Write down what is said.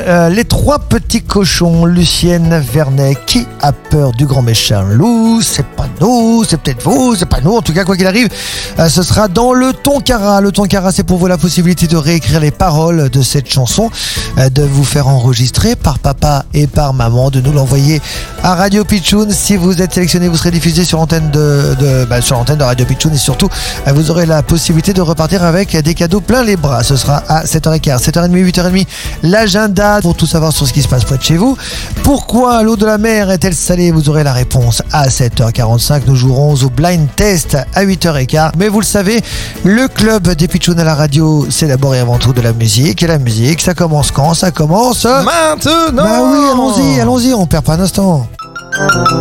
Les trois petits cochons, Lucienne Vernet, qui a peur du grand méchant loup? C'est pas nous, c'est peut-être vous, c'est pas nous. En tout cas, quoi qu'il arrive, ce sera dans le Toncara. Le Toncara, c'est pour vous la possibilité de réécrire les paroles de cette chanson, de vous faire enregistrer par papa et par maman, de nous l'envoyer à Radio Pitchoun. Si vous êtes sélectionné, vous serez diffusé sur l'antenne sur l'antenne de Radio Pitchoun, et surtout, vous aurez la possibilité de repartir avec des cadeaux plein les bras. Ce sera à 7h15, 7h30, 8h30, l'agenda pour tout savoir sur ce qui se passe près de chez vous. Pourquoi l'eau de la mer est-elle salée? Vous aurez la réponse à 7h45. Nous jouerons au blind test à 8h15. Mais vous le savez, le club des Pitchouns à la radio, c'est d'abord et avant tout de la musique. Et la musique, ça commence quand? Ça commence maintenant. Bah oui, allons-y, on perd pas un instant.